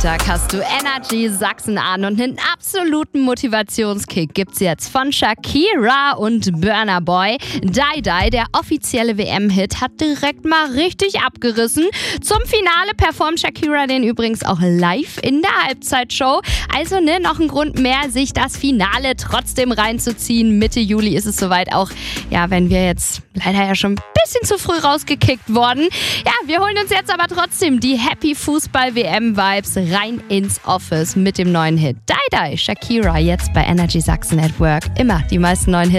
Freitag hast du Energy Sachsen an und einen absoluten Motivationskick gibt's jetzt von Shakira und Burna Boy. Die Die, der offizielle WM-Hit, hat direkt mal richtig abgerissen. Zum Finale performt Shakira den übrigens auch live in der Halbzeitshow. Also noch ein Grund mehr, sich das Finale trotzdem reinzuziehen. Mitte Juli ist es soweit auch, ja, wenn wir jetzt leider ja schon ein bisschen zu früh rausgekickt worden. Ja, wir holen uns jetzt aber trotzdem die Happy Fußball-WM-Vibes rein ins Office mit dem neuen Hit. Die Die, Shakira, jetzt bei Energy Sachsen at Work. Immer die meisten neuen Hits.